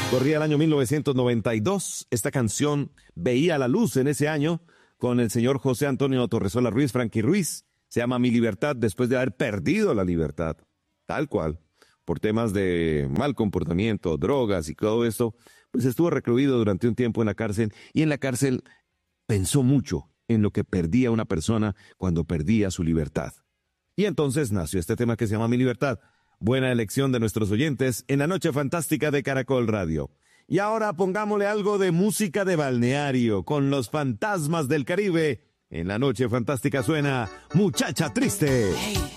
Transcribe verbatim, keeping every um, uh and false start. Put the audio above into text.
Corría el año mil novecientos noventa y dos. Esta canción veía la luz en ese año con el señor José Antonio Torresola Ruiz, Frankie Ruiz. Se llama Mi Libertad, después de haber perdido la libertad, tal cual, por temas de mal comportamiento, drogas y todo esto. Pues estuvo recluido durante un tiempo en la cárcel, y en la cárcel pensó mucho en lo que perdía una persona cuando perdía su libertad. Y entonces nació este tema que se llama Mi Libertad. Buena elección de nuestros oyentes en la Noche Fantástica de Caracol Radio. Y ahora pongámosle algo de música de balneario con los Fantasmas del Caribe. En la Noche Fantástica suena Muchacha Triste. Hey.